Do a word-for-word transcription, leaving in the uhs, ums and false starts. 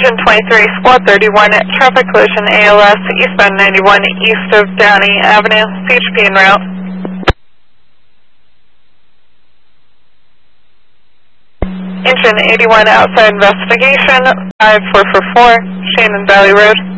Engine twenty-three, Squad thirty-one, traffic collision A L S, eastbound ninety-one, east of Downey Avenue, C H P en route. Engine eighty-one, outside investigation, five four four four, Shannon Valley Road.